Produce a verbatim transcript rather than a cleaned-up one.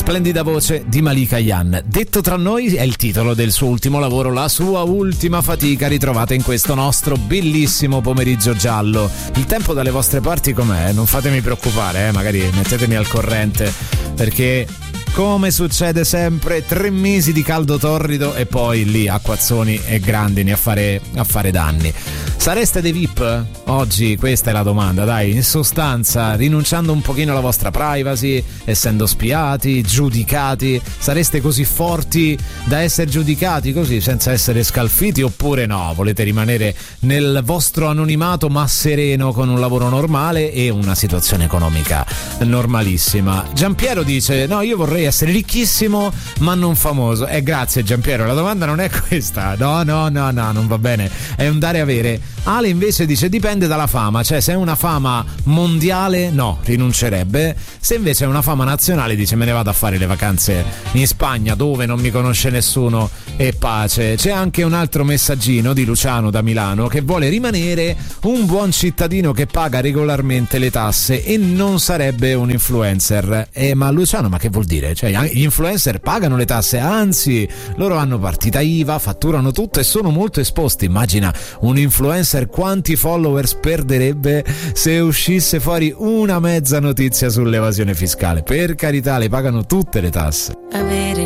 Splendida voce di Malika Ayane. Detto tra noi è il titolo del suo ultimo lavoro, la sua ultima fatica, ritrovata in questo nostro bellissimo pomeriggio giallo. Il tempo dalle vostre parti com'è? Non fatemi preoccupare, eh? Magari mettetemi al corrente, perché come succede sempre, tre mesi di caldo torrido e poi lì acquazzoni e grandini a fare, a fare danni. Sareste dei V I P? Oggi questa è la domanda, dai. In sostanza, rinunciando un pochino alla vostra privacy, essendo spiati, giudicati, sareste così forti da essere giudicati così senza essere scalfiti, oppure no? Volete rimanere nel vostro anonimato ma sereno con un lavoro normale e una situazione economica normalissima? Giampiero dice: no, io vorrei essere ricchissimo ma non famoso. Eh, grazie Giampiero, la domanda non è questa. No, no, no, no, non va bene. È un dare e avere. Ale invece dice: dipende dalla fama, cioè se è una fama mondiale no, rinuncerebbe. Se invece è una fama nazionale dice: me ne vado a fare le vacanze in Spagna dove non mi conosce nessuno e pace. C'è anche un altro messaggino di Luciano da Milano che vuole rimanere un buon cittadino che paga regolarmente le tasse e non sarebbe un influencer. Eh, ma Luciano, ma che vuol dire? Cioè gli influencer pagano le tasse, anzi loro hanno partita I V A, fatturano tutto e sono molto esposti. Immagina un influencer quanti followers perderebbe se uscisse fuori una mezza notizia sull'evasione fiscale. Per carità, le pagano tutte le tasse. Avere